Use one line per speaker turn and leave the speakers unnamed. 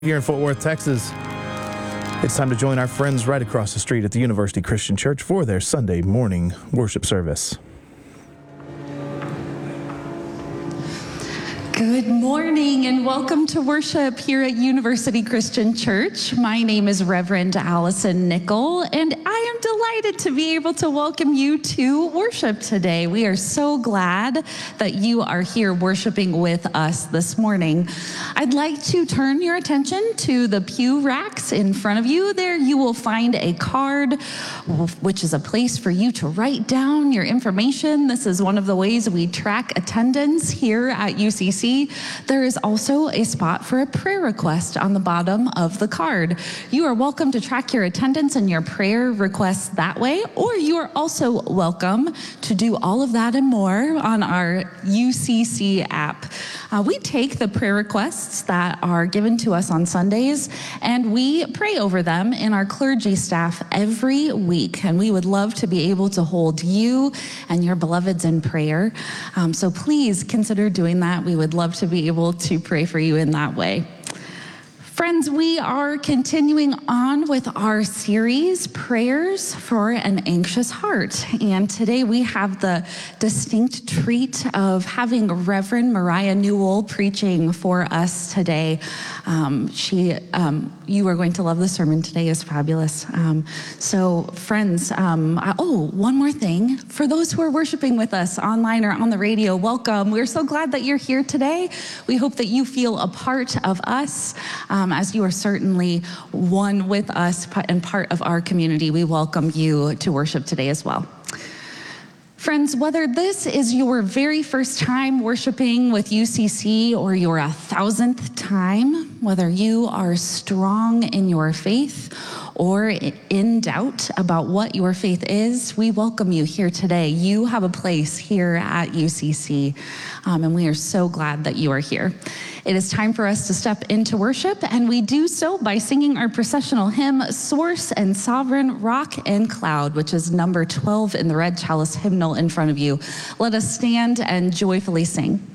Here in Fort Worth, Texas, it's time to join our friends right across the street at the University Christian Church for their Sunday morning worship service.
Good morning and welcome to worship here at University Christian Church. My name is Reverend Allison Nickel, and I am delighted to be able to welcome you to worship today. We are so glad that you are here worshiping with us this morning. I'd like to turn your attention to the pew racks in front of you. There you will find a card, which is a place for you to write down your information. This is one of the ways we track attendance here at UCC. There is also a spot for a prayer request on the bottom of the card. You are welcome to track your attendance and your prayer requests that way, or you are also welcome to do all of that and more on our UCC app. We take the prayer requests that are given to us on Sundays, and we pray over them in our clergy staff every week, and we would love to be able to hold you and your beloveds in prayer. So please consider doing that. We would love to be able to pray for you in that way. Friends, we are continuing on with our series, Prayers for an Anxious Heart. And today we have the distinct treat of having Reverend Mariah Newell preaching for us today. You are going to love the sermon today. It's fabulous. So friends, one more thing. For those who are worshiping with us online or on the radio, welcome. We're so glad that you're here today. We hope that you feel a part of us. As you are certainly one with us and part of our community, we welcome you to worship today as well. Friends, whether this is your very first time worshiping with UCC or your 1,000th time, whether you are strong in your faith or in doubt about what your faith is, we welcome you here today. You have a place here at UCC, and we are so glad that you are here. It is time for us to step into worship, and we do so by singing our processional hymn, Source and Sovereign, Rock and Cloud, which is number 12 in the red chalice hymnal in front of you. Let us stand and joyfully sing.